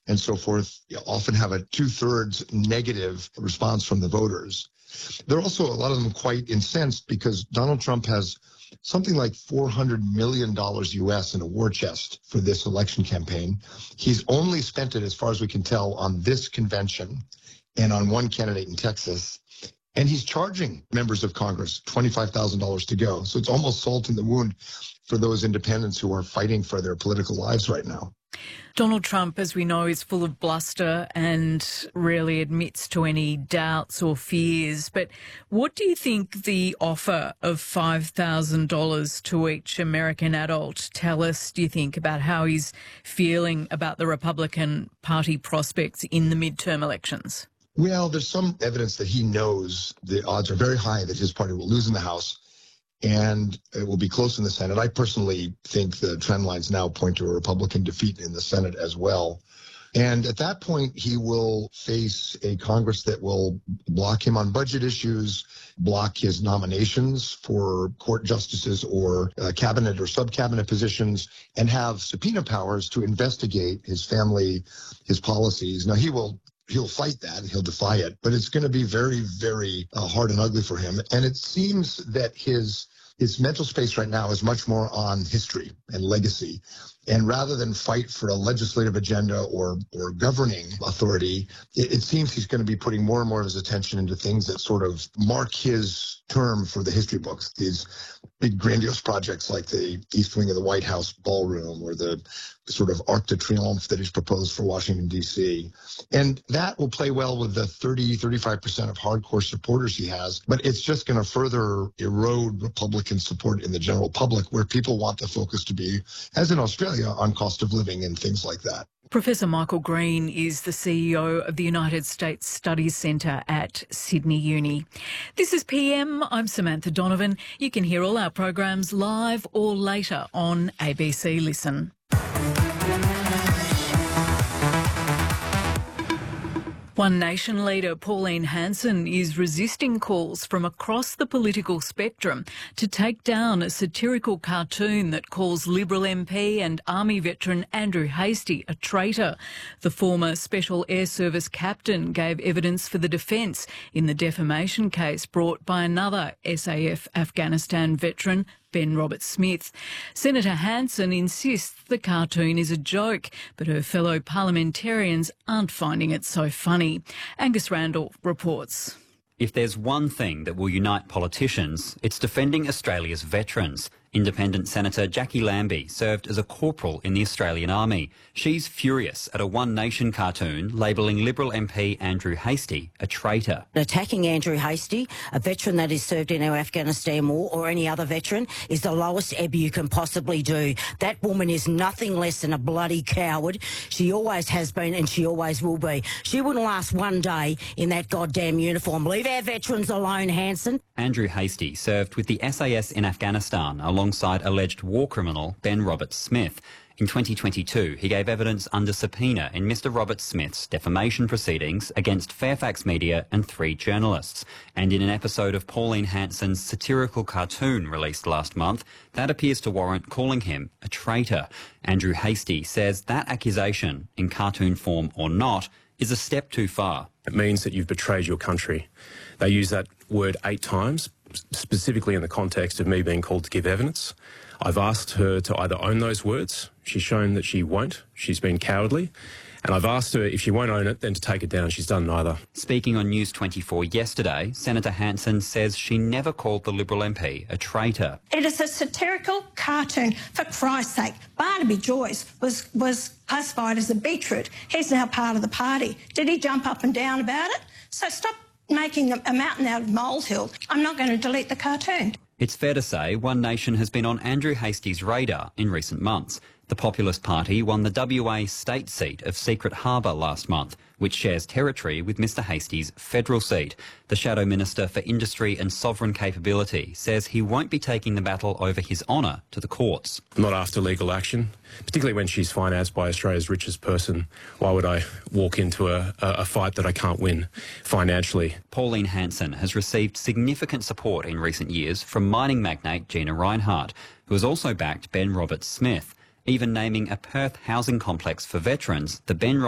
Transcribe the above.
and so forth often have a 2/3 negative response from the voters. They're also, a lot of them, quite incensed because Donald Trump has something like $400 million US in a war chest for this election campaign. He's only spent it, as far as we can tell, on this convention and on one candidate in Texas. And he's charging members of Congress $25,000 to go. So it's almost salt in the wound for those independents who are fighting for their political lives right now. Donald Trump, as we know, is full of bluster and rarely admits to any doubts or fears. But what do you think the offer of $5,000 to each American adult tell us, do you think, about how he's feeling about the Republican Party prospects in the midterm elections? Well, there's some evidence that he knows the odds are very high that his party will lose in the House and it will be close in the Senate. I personally think the trend lines now point to a Republican defeat in the Senate as well. And at that point, he will face a Congress that will block him on budget issues, block his nominations for court justices or cabinet or sub-cabinet positions, and have subpoena powers to investigate his family, his policies. Now, he'll fight that and he'll defy it, but it's going to be very, very hard and ugly for him. And it seems that his mental space right now is much more on history and legacy. And rather than fight for a legislative agenda or governing authority, it seems he's going to be putting more and more of his attention into things that sort of mark his term for the history books, these big grandiose projects like the East Wing of the White House ballroom or the sort of Arc de Triomphe that he's proposed for Washington, D.C. And that will play well with the 35% of hardcore supporters he has. But it's just going to further erode Republican support in the general public, where people want the focus to be, as in Australia, on cost of living and things like that. Professor Michael Green is the CEO of the United States Studies Centre at Sydney Uni. This is PM. I'm Samantha Donovan. You can hear all our programs live or later on ABC Listen. One Nation leader Pauline Hanson is resisting calls from across the political spectrum to take down a satirical cartoon that calls Liberal MP and Army veteran Andrew Hastie a traitor. The former Special Air Service captain gave evidence for the defence in the defamation case brought by another SAF Afghanistan veteran, Ben Roberts-Smith. Senator Hanson insists the cartoon is a joke, but her fellow parliamentarians aren't finding it so funny. Angus Randall reports. If there's one thing that will unite politicians, it's defending Australia's veterans. Independent Senator Jackie Lambie served as a corporal in the Australian Army. She's furious at a One Nation cartoon labelling Liberal MP Andrew Hastie a traitor. Attacking Andrew Hastie, a veteran that has served in our Afghanistan war, or any other veteran, is the lowest ebb you can possibly do. That woman is nothing less than a bloody coward. She always has been and she always will be. She wouldn't last one day in that goddamn uniform. Leave our veterans alone, Hanson. Andrew Hastie served with the SAS in Afghanistan alongside alleged war criminal Ben Roberts-Smith. In 2022, he gave evidence under subpoena in Mr Roberts-Smith's defamation proceedings against Fairfax Media and 3 journalists. And in an episode of Pauline Hanson's satirical cartoon released last month, that appears to warrant calling him a traitor. Andrew Hastie says that accusation, in cartoon form or not, is a step too far. It means that you've betrayed your country. They use that word 8 times, specifically in the context of me being called to give evidence. I've asked her to either own those words. She's shown that she won't. She's been cowardly. And I've asked her, if she won't own it, then to take it down. She's done neither. Speaking on News 24 yesterday, Senator Hanson says she never called the Liberal MP a traitor. It is a satirical cartoon, for Christ's sake. Barnaby Joyce was classified as a beetroot. He's now part of the party. Did he jump up and down about it? So stop making a mountain out of molehill. I'm not going to delete the cartoon. It's fair to say One Nation has been on Andrew Hastie's radar in recent months. The Populist Party won the WA state seat of Secret Harbour last month, which shares territory with Mr Hastie's federal seat. The Shadow Minister for Industry and Sovereign Capability says he won't be taking the battle over his honour to the courts. Not after legal action, particularly when she's financed by Australia's richest person. Why would I walk into a fight that I can't win financially? Pauline Hanson has received significant support in recent years from mining magnate Gina Rinehart, who has also backed Ben Roberts-Smith, even naming a Perth housing complex for veterans the Ben